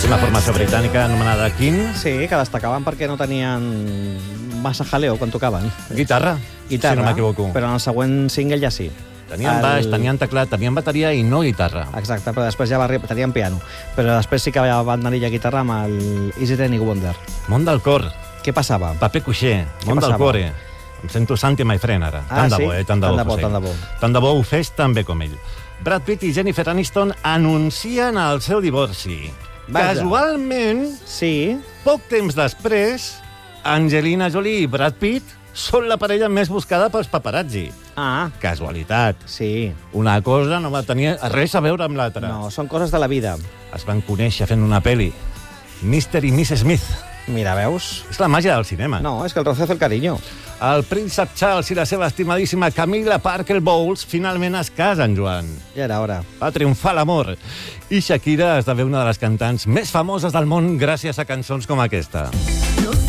famosíssima formació britànica anomenada King. Sí, que destacaven perquè no tenien massa jaleo quan tocaven. Guitarra, si no m'equivoco. Però en el següent single ja sí. Tenien baix, tenien teclat, tenien bateria i no guitarra. Exacte, però després ja tenien piano. Però després sí que van anar-hi a guitarra amb el Is It Any Wonder. Món del cor. Què passava? Paper cuixer, món del core. Em sento Santi My Friend ara. Ah, tant de sí? bo, tant de bo. Tant de bo ho fes tan bé com ell. Brad Pitt i Jennifer Aniston anuncien el seu divorci. Vaja. Casualment, Sí, poc temps després, Angelina Jolie i Brad Pitt són la parella més buscada pels paparazzi. Casualitat. sí. Una cosa no va tenir res a veure amb l'altra. No, són coses de la vida. Es van conèixer fent una pel·li. Mr. i Mrs. Smith. Mira, veus? És la màgia del cinema. No, és que el roce hace el cariño. El príncep Charles i la seva estimadíssima Camilla Parker Bowles finalment es casen, Joan. Ja era hora. Va triomfar l'amor. I Shakira esdevé una de les cantants més famoses del món gràcies a cançons com aquesta.